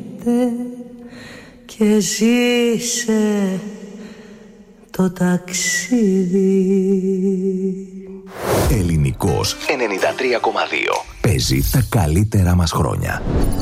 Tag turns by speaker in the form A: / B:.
A: γίνεται και ζήσε το ταξίδι.
B: Ελληνικός 93,2. Παίζει τα καλύτερα μας χρόνια.